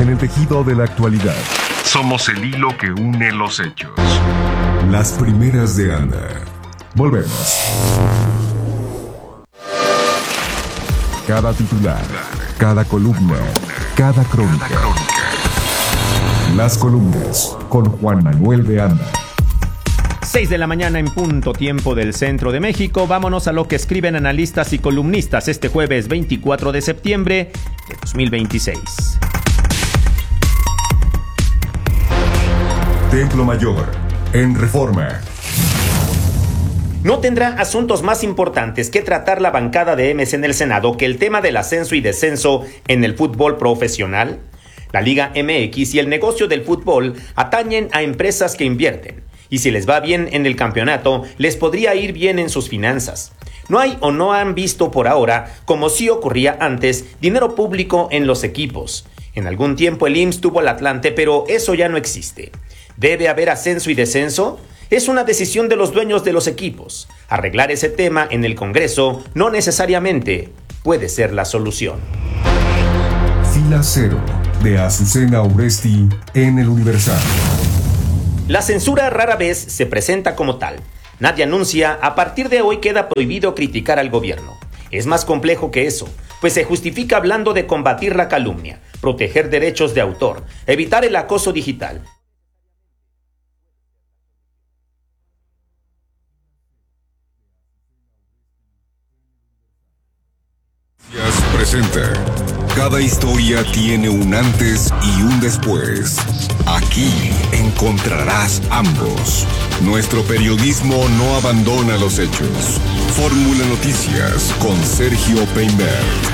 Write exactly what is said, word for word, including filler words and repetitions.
en el tejido de la actualidad. Somos el hilo que une los hechos. Las primeras de Anda. Volvemos. Cada titular, cada columna, cada crónica. Las columnas con Juan Manuel de Anda. seis de la mañana en punto, tiempo del centro de México. Vámonos a lo que escriben analistas y columnistas este jueves veinticuatro de septiembre de dos mil veintiséis. Templo Mayor, en Reforma. ¿No tendrá asuntos más importantes que tratar la bancada de M C en el Senado que el tema del ascenso y descenso en el fútbol profesional? La Liga M X y el negocio del fútbol atañen a empresas que invierten, y si les va bien en el campeonato, les podría ir bien en sus finanzas. No hay o no han visto por ahora, como sí ocurría antes, dinero público en los equipos. En algún tiempo el I M S S tuvo el Atlante, pero eso ya no existe. ¿Debe haber ascenso y descenso? Es una decisión de los dueños de los equipos. Arreglar ese tema en el Congreso no necesariamente puede ser la solución. Fila Cero, de Azucena Urresti, en El Universal. La censura rara vez se presenta como tal. Nadie anuncia, a partir de hoy queda prohibido criticar al gobierno. Es más complejo que eso, pues se justifica hablando de combatir la calumnia, proteger derechos de autor, evitar el acoso digital. Presenta. Cada historia tiene un antes y un después. Aquí encontrarás ambos. Nuestro periodismo no abandona los hechos. Fórmula Noticias con Sergio Peinberg.